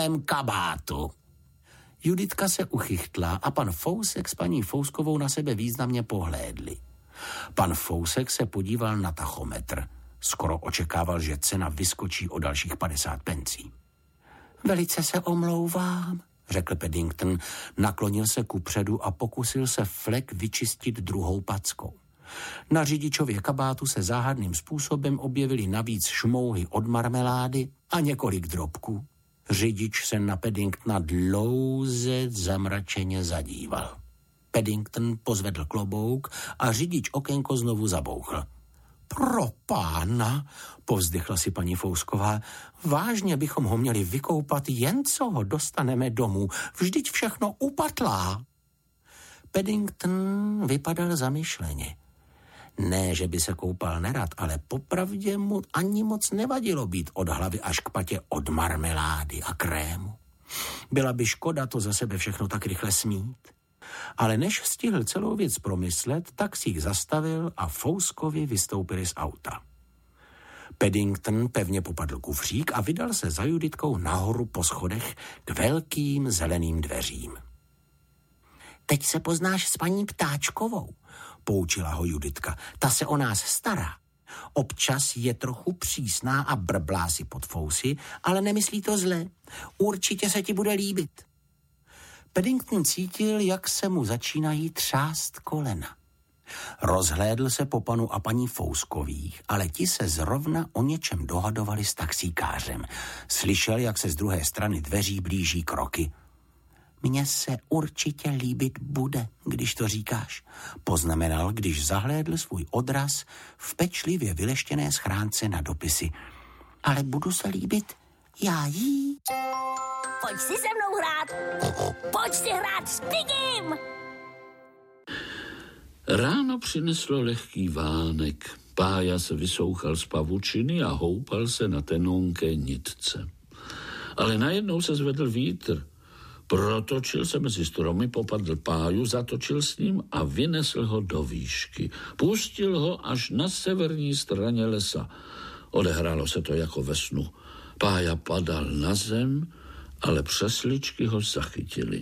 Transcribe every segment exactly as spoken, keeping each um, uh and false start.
svém kabátu. Juditka se uchychtla a pan Fousek s paní Fouskovou na sebe významně pohlédli. Pan Fousek se podíval na tachometr. Skoro očekával, že cena vyskočí o dalších padesát pencí. Velice se omlouvám, řekl Paddington, naklonil se kupředu a pokusil se flek vyčistit druhou packou. Na řidičově kabátu se záhadným způsobem objevily navíc šmouhy od marmelády a několik drobků. Řidič se na Paddingtona dlouze zamračeně zadíval. Paddington pozvedl klobouk a řidič okénko znovu zabouchl. Pro pána, povzdychla si paní Fousková, vážně bychom ho měli vykoupat, jen co ho dostaneme domů, vždyť všechno upatlá. Paddington vypadal zamyšleně. Ne, že by se koupal nerad, ale popravdě mu ani moc nevadilo být od hlavy až k patě od marmelády a krému. Byla by škoda to za sebe všechno tak rychle smít. Ale než stihl celou věc promyslet, tak si jich zastavil a Fouskovi vystoupili z auta. Paddington pevně popadl kufřík a vydal se za Juditkou nahoru po schodech k velkým zeleným dveřím. Teď se poznáš s paní Ptáčkovou, poučila ho Juditka. Ta se o nás stará. Občas je trochu přísná a brblá si pod fousy, ale nemyslí to zle. Určitě se ti bude líbit. Paddington cítil, jak se mu začínají třást kolena. Rozhlédl se po panu a paní Fouskových, ale ti se zrovna o něčem dohadovali s taxíkářem. Slyšel, jak se z druhé strany dveří blíží kroky. Mně se určitě líbit bude, když to říkáš, poznamenal, když zahlédl svůj odraz v pečlivě vyleštěné schránce na dopisy. Ale budu se líbit já jí. Pojď si se mnou hrát. Pojď si hrát s Pigim. Ráno přineslo lehký vánek. Pája se vysouchal z pavučiny a houpal se na tenonké nitce. Ale najednou se zvedl vítr. Protočil se mezi stromy, popadl Páju, zatočil s ním a vynesl ho do výšky. Pustil ho až na severní straně lesa. Odehrálo se to jako ve snu. Pája padal na zem, ale přesličky ho zachytili.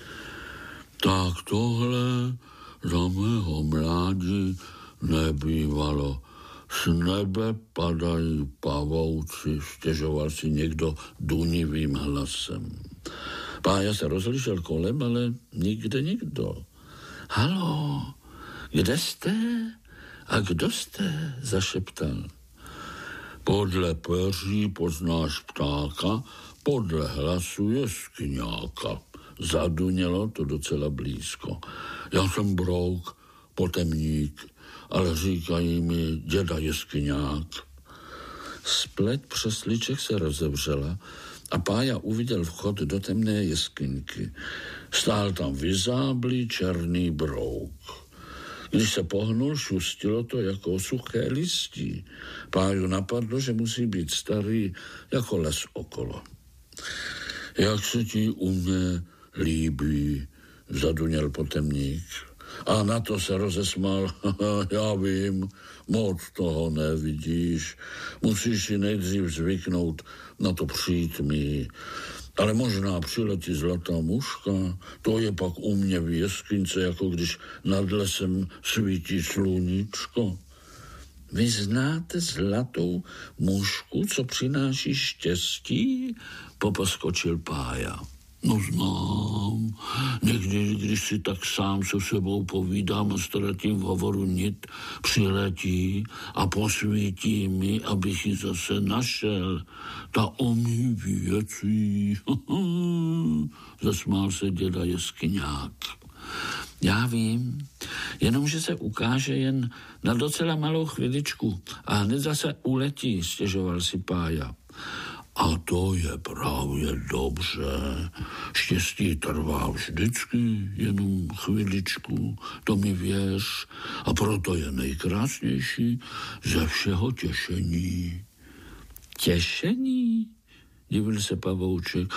Tak tohle za mého mládí nebývalo. Z nebe padají pavouci, stěžoval si někdo dunivým hlasem. Pája se rozhlížel kolem, ale nikde nikdo. Haló, kde jste? A kdo jste? Zašeptal. Podle peří poznáš ptáka, podle hlasu jeskyňáka. Zadunělo to docela blízko. Já jsem Brouk, potemník, ale říkají mi děda jeskyňák. Spleť přesliček se rozevřela a Pája uviděl vchod do temné jeskyňky. Stál tam vyzáblý černý Brouk. Když se pohnul, šustilo to jako suché listí. Páju napadlo, že musí být starý jako les okolo. Jak se ti u mě líbí, zaduněl potemník. A na to se rozesmál. Já vím, moc toho nevidíš. Musíš si nejdřív zvyknout na to přítmí. Ale možná přiletí zlatá muška, to je pak u mě v jeskyňce, jako když nad lesem svítí sluníčko. Vy znáte zlatou mušku, co přináší štěstí? Poposkočil Pája. No znám. Někdy, když si tak sám se sebou povídám a ztratím v hovoru nit, přiletí a posvítí mi, abych ji zase našel. Ta umí věcí. Zasmál se děda jeskyňák. Já vím, jenomže se ukáže jen na docela malou chviličku a hned zase uletí, stěžoval si Pája. A to je právě dobře. Štěstí trvá vždycky jenom chviličku, to mi věř. A proto je nejkrásnější ze všeho těšení. Těšení? Divil se pavouček.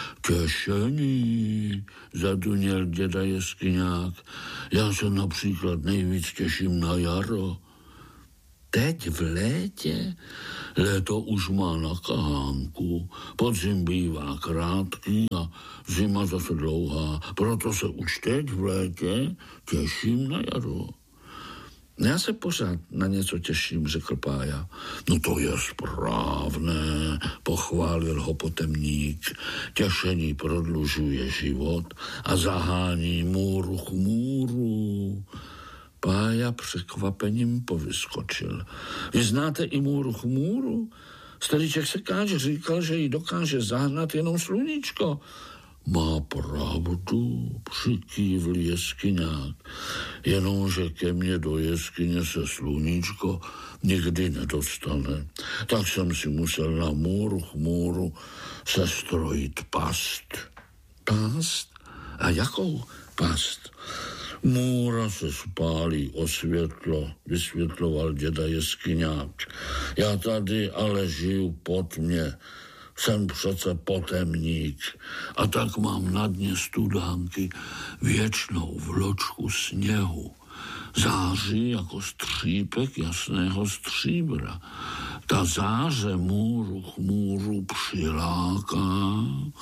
Těšení, zaduněl děda jeskyňák. Já se například nejvíc těším na jaro. teď v létě? Léto už má na kahánku, podzim bývá krátký a zima zase dlouhá, proto se už teď v létě těším na jaro. Já se pořád na něco těším, řekl Pája. No to je správné, pochválil ho potemník. Těšení prodlužuje život a zahání můru k můru. Pája překvapením povyskočil. Vy znáte i můru k můru? Starýček Sekáč říkal, že ji dokáže zahnat jenom sluníčko. Má pravdu, přikývl jeskyňák, jenomže ke mně do jeskyně se sluníčko nikdy nedostane. Tak jsem si musel na můru k můru sestrojit past. Past? A jakou past? Můra se spálí o světlo, vysvětloval děda jeskyňák. Já tady ale žiju pod mě. Jsem přece potemník a tak mám na dně studánky věčnou vločku sněhu. Září jako střípek jasného stříbra. Ta záře můru k můru přiláká.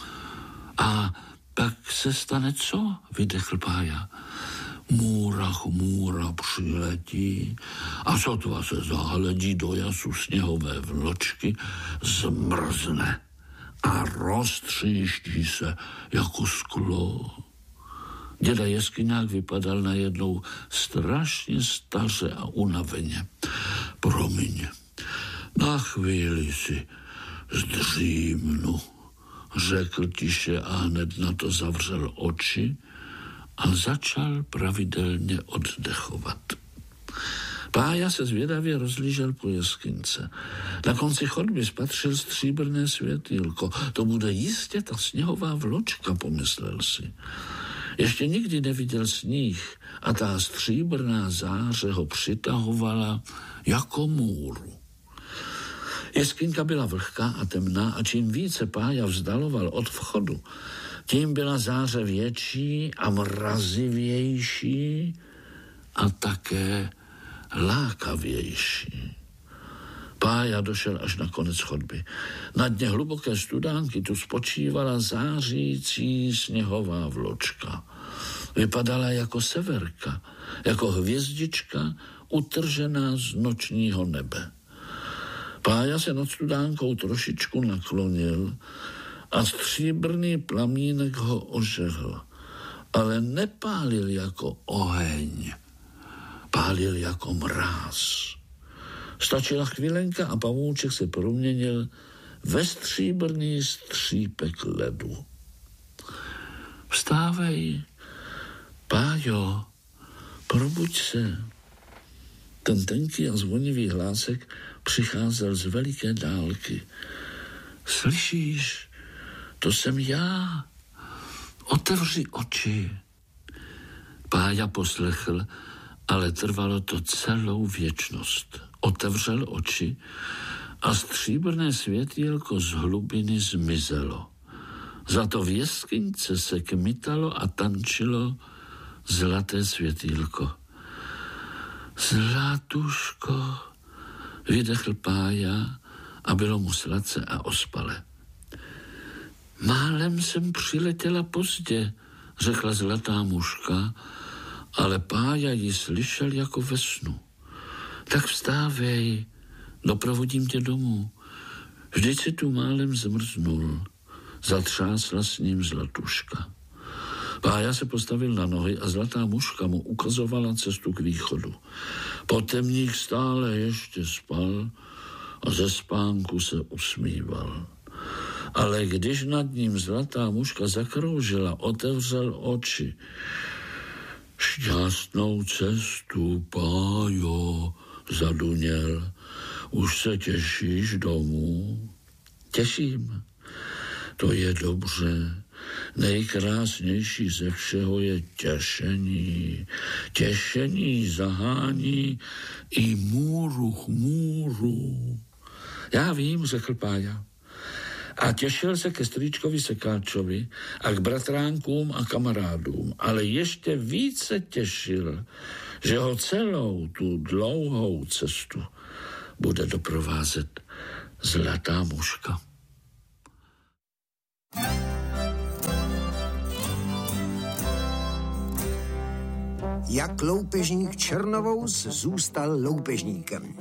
A pak se stane co? Vydechl Pája. Můra k můra přiletí a sotva se zahledí do jasu sněhové vločky, zmrzne a roztříští se jako sklo. Děda jeskyňák vypadal najednou strašně staře a unaveně. Promiň, na chvíli si zdřímnu, řekl tiše a hned na to zavřel oči a začal pravidelně oddechovat. Pája se zvědavě rozlížel po jeskyňce. Na konci chodby spatřil stříbrné světýlko. To bude jistě ta sněhová vločka, pomyslel si. Ještě nikdy neviděl sníh a ta stříbrná záře ho přitahovala jako můru. Jeskyňka byla vlhká a temná a čím více Pája vzdaloval od vchodu, tím byla záře větší a mrazivější a také lákavější. Pája došel až na konec chodby. Na dně hluboké studánky tu spočívala zářící sněhová vločka. Vypadala jako severka, jako hvězdička utržená z nočního nebe. Pája se nad studánkou trošičku naklonil a stříbrný plamínek ho ožehl, ale nepálil jako oheň, pálil jako mráz. Stačila chvílenka a pavouček se proměnil ve stříbrný střípek ledu. Vstávej, Pájo, probuď se. Ten tenký a zvonivý hlásek přicházel z veliké dálky. Slyšíš, to jsem já. Otevři oči. Pája poslechl, ale trvalo to celou věčnost. Otevřel oči a stříbrné světýlko z hlubiny zmizelo. Za to v jeskyňce se kmitalo a tančilo zlaté světýlko. Zlatuško, vydechl Pája a bylo mu sladce a ospale. Málem jsem přiletěla pozdě, řekla zlatá mužka, ale Pája ji slyšel jako ve snu. Tak vstávej, doprovodím tě domů. Vždyť si tu málem zmrznul, zatřásla s ním zlatuška. Pája se postavil na nohy a zlatá mužka mu ukazovala cestu k východu. Potemník stále ještě spal a ze spánku se usmíval. Ale když nad ním zlatá mužka zakroužila, otevřel oči. Šťastnou cestu, Pájo, zaduněl. Už se těšíš domů? Těším. To je dobře. Nejkrásnější ze všeho je těšení. Těšení zahání i můru k můru. Já vím, řekl Pája. A těšil se ke strýčkovi Sekáčovi a k bratránkům a kamarádům, ale ještě více těšil, že ho celou tu dlouhou cestu bude doprovázet zlatá muška. Jak loupežník Černovous zůstal loupežníkem.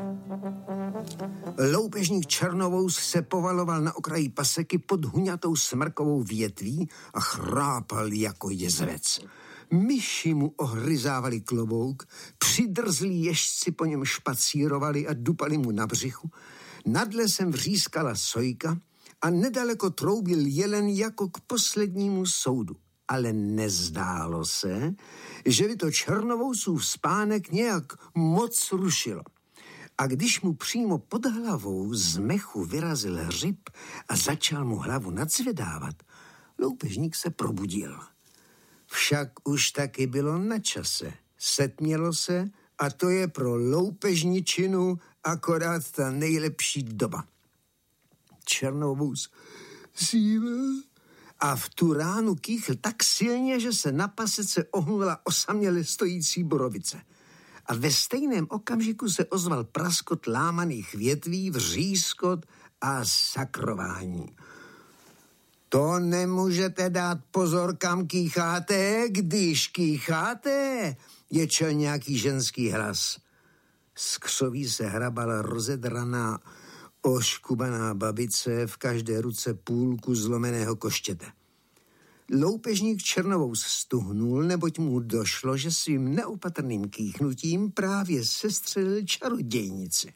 Loupežník Černovous se povaloval na okraji paseky pod huňatou smrkovou větví a chrápal jako jezvec. Myši mu ohryzávali klobouk, přidrzlí ježci po něm špacírovali a dupali mu na břichu, nad lesem vřískala sojka a nedaleko troubil jelen jako k poslednímu soudu. Ale nezdálo se, že by to Černovousův spánek nějak moc rušilo. A když mu přímo pod hlavou z mechu vyrazil hřib a začal mu hlavu nadzvedávat, loupežník se probudil. Však už taky bylo na čase. Setmělo se a to je pro loupežničinu akorát ta nejlepší doba. Černovous zívil a v tu ránu kýchl tak silně, že se na pasece ohnula osaměle stojící borovice. A ve stejném okamžiku se ozval praskot lámaných větví, vřískot a sakrování. To nemůžete dát pozor, kam kýcháte, když kýcháte, ječel nějaký ženský hlas. Z křoví se hrabala rozedraná, oškubaná babice, v každé ruce půlku zlomeného koštěte. Loupežník Černovous stuhnul, neboť mu došlo, že svým neopatrným kýchnutím právě sestřelil čarodějnici.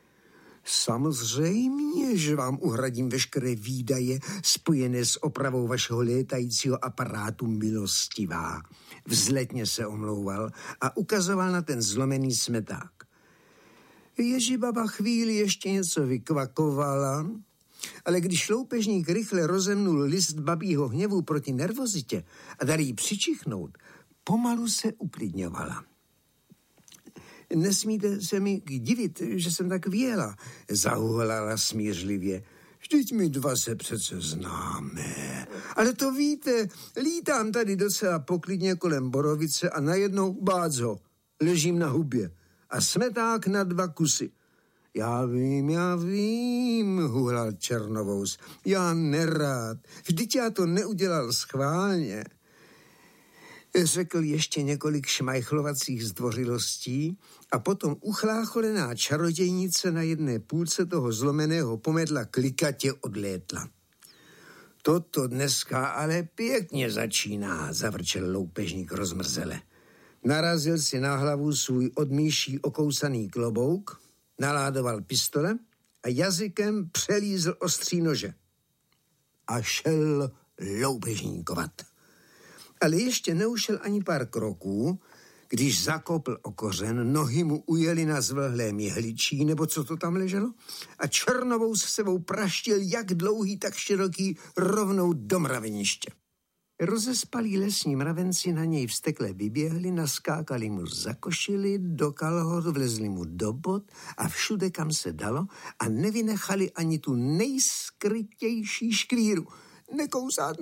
Samozřejmě, že vám uhradím veškeré výdaje spojené s opravou vašeho létajícího aparátu, milostivá. Vzletně se omlouval a ukazoval na ten zlomený smeták. Ježibaba chvíli ještě něco vykvakovala, ale když loupežník rychle rozemnul list babího hněvu proti nervozitě a dal jí přičichnout, pomalu se uklidňovala. Nesmíte se mi divit, že jsem tak věla, zahuhlala smířlivě. Vždyť my dva se přece známe. Ale to víte, lítám tady docela poklidně kolem borovice a najednou bádzo, ležím na hubě a smeták na dva kusy. Já vím, já vím, huhlal Černovous. Já nerád, vždyť já to neudělal schválně. Řekl ještě několik šmajchlovacích zdvořilostí a potom uchlácholená čarodějnice na jedné půlce toho zlomeného pomedla klikatě odlétla. Toto dneska ale pěkně začíná, zavrčel loupežník rozmrzele. Narazil si na hlavu svůj od myší okousaný klobouk, naládoval pistole a jazykem přelízl ostří nože. A šel loupežníkovat. Ale ještě neušel ani pár kroků, když zakopl o kořen, nohy mu ujeli na zvlhlém jehličí, nebo co to tam leželo, a Černovous s sebou praštil jak dlouhý, tak široký rovnou do mraveniště. Rozespalí lesní mravenci na něj vztekle vyběhli, naskákali mu za košili, do kalhot, vlezli mu do bot a všude, kam se dalo, a nevynechali ani tu nejskrytější škvíru. Nekousat,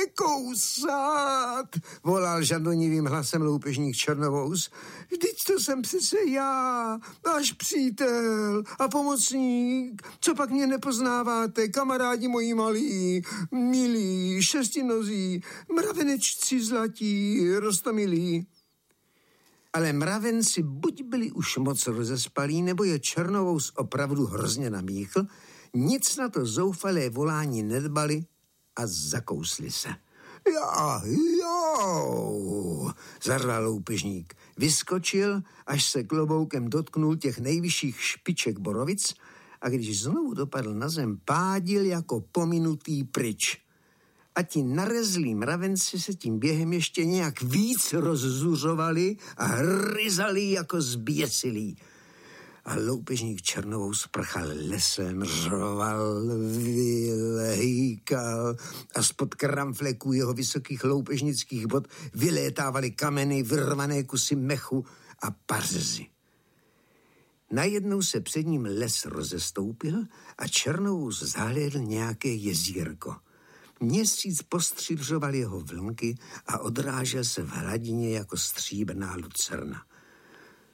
nekousat, volal žadonivým hlasem loupežník Černovous. Vždyť to jsem přece já, váš přítel a pomocník. Co pak mě nepoznáváte, kamarádi moji malí, milí, šestinozí, mravenečci zlatí, roztomilí. Ale mravenci buď byli už moc rozespalí, nebo je Černovous opravdu hrozně namíchl, nic na to zoufalé volání nedbali a zakousli se. Já, jo, zarval loupežník. Vyskočil, až se kloboukem dotknul těch nejvyšších špiček borovic a když znovu dopadl na zem, pádil jako pominutý pryč. A ti narezlí mravenci se tím během ještě nějak víc rozzuřovali a hryzali jako zběsilí. A loupežník Černovous prchal lesem, řval, vylhýkal a spod kramfleků jeho vysokých loupežnických bod vylétávaly kameny, vyrvané kusy mechu a parzy. Najednou se před ním les rozestoupil a Černovous zahlédl nějaké jezírko. Měsíc postřižoval jeho vlnky a odrážel se v hladině jako stříbrná lucerna.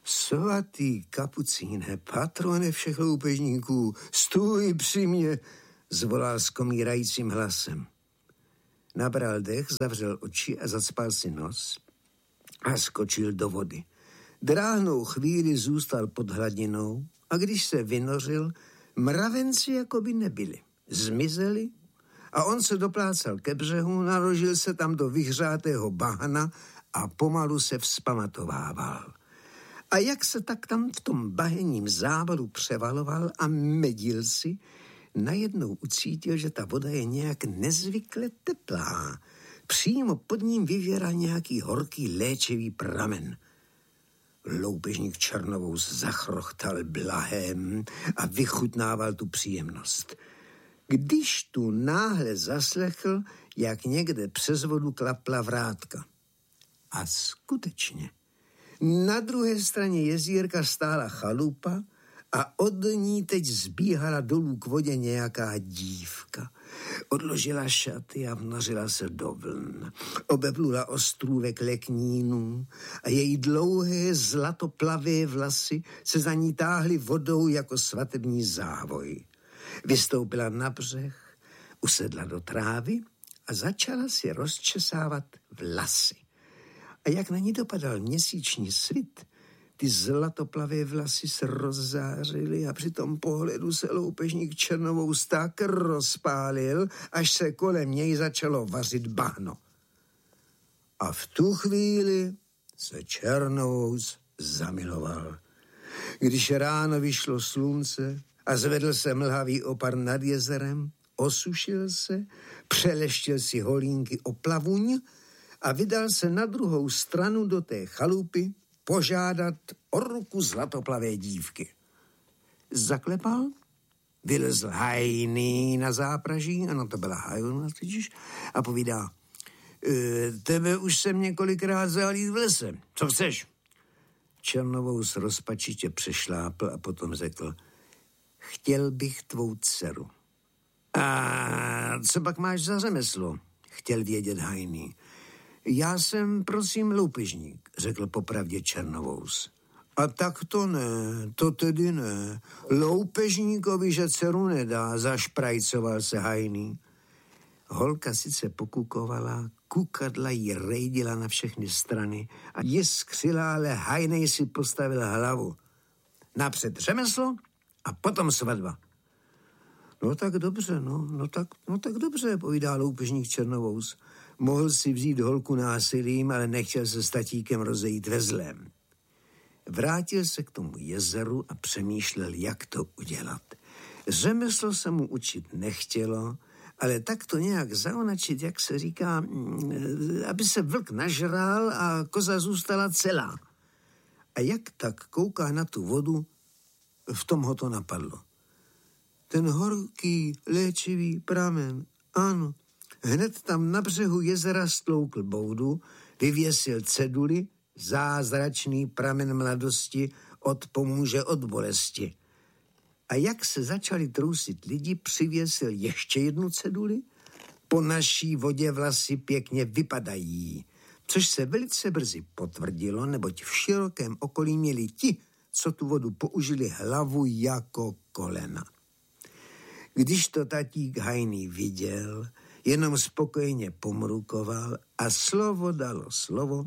Svatý kapucíne, patrone všech loupežníků, stůj při mě, zvolal skomírajícím hlasem. Nabral dech, zavřel oči a zacpal si nos a skočil do vody. Dráhnou chvíli zůstal pod hladinou a když se vynořil, mravenci jako by nebyli. Zmizeli a on se doplácal ke břehu, naložil se tam do vyhřátého bahna a pomalu se vzpamatovával. A jak se tak tam v tom bahenním závalu převaloval a medil si, najednou ucítil, že ta voda je nějak nezvykle teplá. Přímo pod ním vyvěral nějaký horký léčivý pramen. Loupežník Černovous zachrochtal blahem a vychutnával tu příjemnost. Když tu náhle zaslechl, jak někde přes vodu klapla vrátka. A skutečně, na druhé straně jezírka stála chalupa a od ní teď zbíhala dolů k vodě nějaká dívka. Odložila šaty a vnořila se do vln. Obeplula ostrůvek leknínů a její dlouhé zlatoplavé vlasy se za ní táhly vodou jako svatební závoj. Vystoupila na břeh, usedla do trávy a začala si rozčesávat vlasy. A jak na ní dopadal měsíční svit, ty zlatoplavé vlasy se rozzářily a při tom pohledu se loupežník Černovous tak rozpálil, až se kolem něj začalo vařit bahno. A v tu chvíli se Černovous zamiloval. Když ráno vyšlo slunce a zvedl se mlhavý opar nad jezerem, osušil se, přeleštil si holínky o plavuň a vydal se na druhou stranu do té chalupy požádat o ruku zlatoplavé dívky. Zaklepal, vylezl hajný na zápraží, ano, to byla hajuna totiž, a povídá, e, tebe už jsem několikrát zalít v lese, co chceš? Černovous rozpačitě přešlápl a potom řekl, chtěl bych tvou dceru. A co pak máš za řemeslo? Chtěl vědět hajný. Já jsem, prosím, loupežník, řekl popravdě Černovous. A tak to ne, to tedy ne. Loupežníkovi, že dceru nedá, zašprajcoval se hajný. Holka sice pokukovala, kukadla jí rejdila na všechny strany a jiskřila, ale hajnej si postavil hlavu. Napřed řemeslo a potom svatba. No tak dobře, no, no tak, no tak dobře, povídá loupežník Černovous. Mohl si vzít holku násilím, ale nechtěl se s tatíkem rozejít ve zlém. Vrátil se k tomu jezeru a přemýšlel, jak to udělat. Řemeslo se mu učit nechtělo, ale tak to nějak zaonačit, jak se říká, aby se vlk nažral a koza zůstala celá. A jak tak kouká na tu vodu, v tom ho to napadlo. Ten horký, léčivý pramen, ano, hned tam na břehu jezera stloukl boudu, vyvěsil ceduli, zázračný pramen mladosti odpomůže od bolesti. A jak se začali trousit lidi, přivěsil ještě jednu ceduli, po naší vodě vlasy pěkně vypadají, což se velice brzy potvrdilo, neboť v širokém okolí měli ti, co tu vodu použili, hlavu jako kolena. Když to tatík hajný viděl, jenom spokojeně pomrukoval a slovo dalo slovo,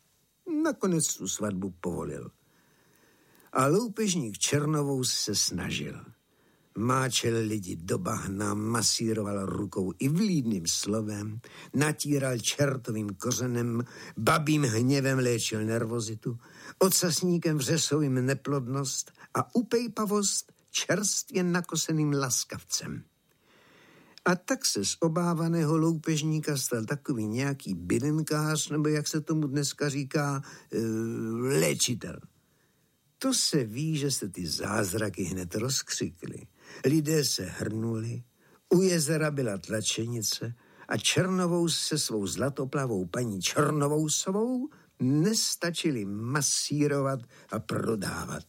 nakonec tu svatbu povolil. A loupežník Černovous se snažil. Máčel lidi do bahna, masíroval rukou i vlídným slovem, natíral čertovým kořenem, babím hněvem léčil nervozitu, ocasníkem vřesovým neplodnost a upejpavost čerstvě nakoseným laskavcem. A tak se z obávaného loupežníka stal takový nějaký bylinkář, nebo jak se tomu dneska říká, e, léčitel. To se ví, že se ty zázraky hned rozkřikly. Lidé se hrnuli, u jezera byla tlačenice a Černovous se svou zlatoplavou paní Černovousovou nestačili masírovat a prodávat.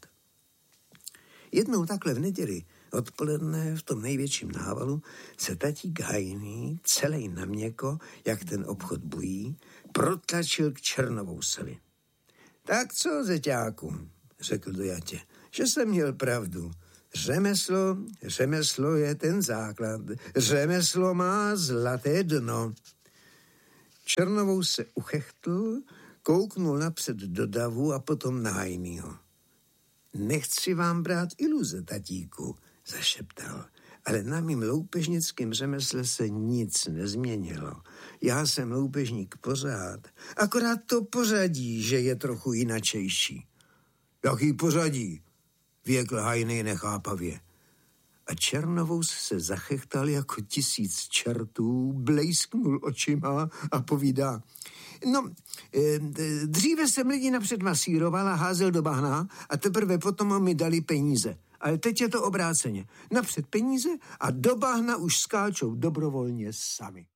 Jednou takhle v neděli odpoledne v tom největším návalu se tatík hajný, celej na měko, jak ten obchod bují, protlačil k Černovousovi. Tak co, zeťáku, řekl dojatě, že jsem měl pravdu. Řemeslo, řemeslo je ten základ. Řemeslo má zlaté dno. Černovous se uchechtl, kouknul napřed do davu a potom na Hajnýho. Nechci vám brát iluze, tatíku, zašeptal, ale na mým loupežnickém řemesle se nic nezměnilo. Já jsem loupežník pořád, akorát to pořadí, že je trochu jinačejší. Jaký pořadí? Věkl Hajný nechápavě. A Černovous se zachechtal jako tisíc čertů, blejsknul očima a povídá, no, dříve jsem lidi napřed masíroval a házel do bahna a teprve potom mi dali peníze. Ale teď je to obráceně. Napřed peníze a do bahna už skáčou dobrovolně sami.